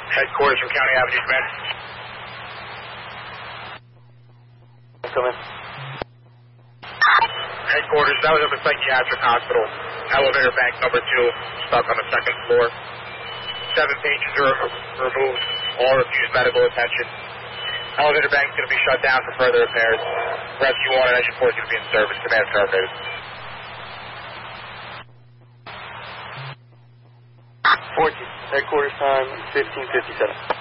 Headquarters from County Avenue, command. Come in. Headquarters, that was up at Psychiatric Hospital. Elevator bank number 2, stuck on the second floor. 7 pages are removed, all refused medical attention. Elevator bank is going to be shut down for further repairs. Rescue 1 and Engine 4 is going to be in service. Command terminated. 14, headquarters time, 15:57.